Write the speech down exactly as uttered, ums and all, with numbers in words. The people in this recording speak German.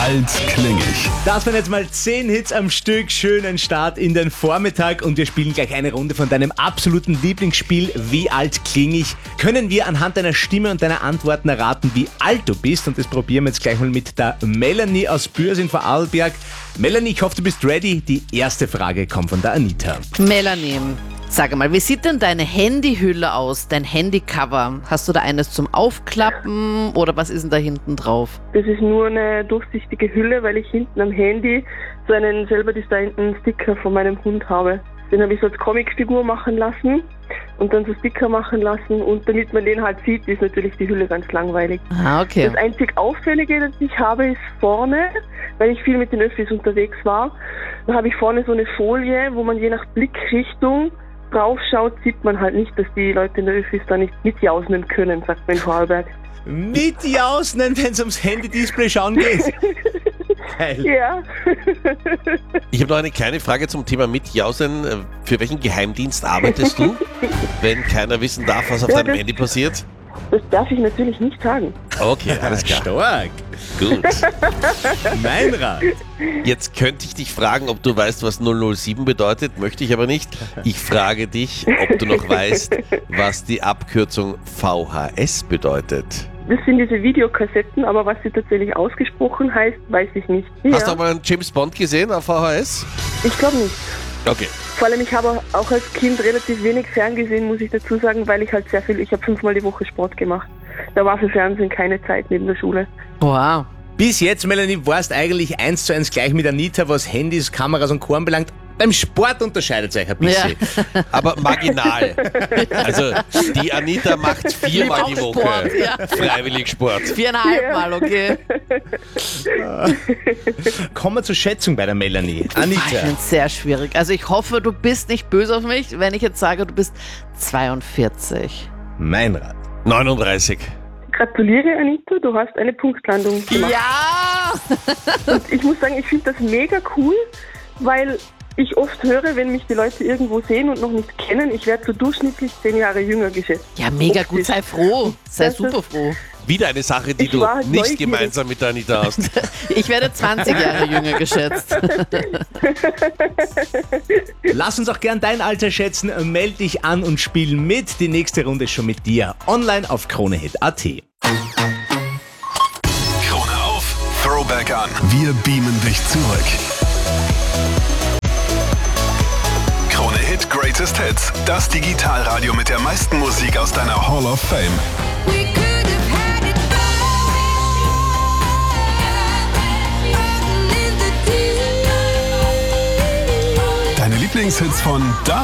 alt kling ich? Das waren jetzt mal zehn Hits am Stück. Schönen Start in den Vormittag und wir spielen gleich eine Runde von deinem absoluten Lieblingsspiel. Wie alt kling ich? Können wir anhand deiner Stimme und deiner Antworten erraten, wie alt du bist? Und das probieren wir jetzt gleich mal mit der Melanie aus Bürsinn vor Arlberg. Melanie, ich hoffe, du bist ready. Die erste Frage kommt von der Anita. Melanie, sag mal, wie sieht denn deine Handyhülle aus, dein Handycover? Hast du da eines zum Aufklappen oder was ist denn da hinten drauf? Das ist nur eine durchsichtige Hülle, weil ich hinten am Handy so einen selber designten Sticker von meinem Hund habe. Den habe ich so als Comicfigur machen lassen und dann so Sticker machen lassen und damit man den halt sieht, ist natürlich die Hülle ganz langweilig. Ah, okay. Das einzig Auffällige, das ich habe, ist vorne, weil ich viel mit den Öffis unterwegs war, da habe ich vorne so eine Folie, wo man je nach Blickrichtung drauf schaut, sieht man halt nicht, dass die Leute in der Öffis da nicht mitjausnen können, sagt man in Vorarlberg. Mitjausnen, wenn es ums Handy-Display schauen geht. Geil. Ja. Ich habe noch eine kleine Frage zum Thema Mitjausen. Für welchen Geheimdienst arbeitest du, wenn keiner wissen darf, was auf Ja, deinem das- Handy passiert? Das darf ich natürlich nicht sagen. Okay, alles klar. Stark. Gut. Mein Rat. Jetzt könnte ich dich fragen, ob du weißt, was null null sieben bedeutet, möchte ich aber nicht. Ich frage dich, ob du noch weißt, was die Abkürzung V H S bedeutet. Das sind diese Videokassetten, aber was sie tatsächlich ausgesprochen heißt, weiß ich nicht. Hast du Ja, auch mal einen James Bond gesehen auf V H S? ich glaube nicht. Okay. Vor allem, ich habe auch als Kind relativ wenig ferngesehen, muss ich dazu sagen, weil ich halt sehr viel, ich habe fünfmal die Woche Sport gemacht. Da war für Fernsehen keine Zeit neben der Schule. Wow. Bis jetzt, Melanie, warst eigentlich eins zu eins gleich mit Anita, was Handys, Kameras und Co. anbelangt. Beim Sport unterscheidet es euch ein bisschen. Ja. Aber marginal. Also die Anita macht viermal die Woche Sport, ja. freiwillig Sport. Viereinhalb Ja. Mal, okay. Kommen wir zur Schätzung bei der Melanie. Ich Anita. finde es sehr schwierig. Also ich hoffe, du bist nicht böse auf mich, wenn ich jetzt sage, du bist zweiundvierzig. Mein Rat. neununddreißig. Gratuliere, Anita, du hast eine Punktlandung gemacht. Ja! Und ich muss sagen, ich finde das mega cool, weil ich oft höre, wenn mich die Leute irgendwo sehen und noch nicht kennen, ich werde so durchschnittlich zehn Jahre jünger geschätzt. Ja, mega gut. Sei froh. Sei Das ist- super froh. Wieder eine Sache, die Ich du war nicht neugierig. gemeinsam mit der Anita hast. Ich werde zwanzig Jahre jünger geschätzt. Lass uns auch gern dein Alter schätzen. Meld dich an und spiel mit. Die nächste Runde ist schon mit dir. Online auf kronehit punkt at. Krone auf, Throwback an. Wir beamen dich zurück. Krone Hit Greatest Hits. Das Digitalradio mit der meisten Musik aus deiner Hall of Fame. We could have had it all. Deine Lieblingshits von damals.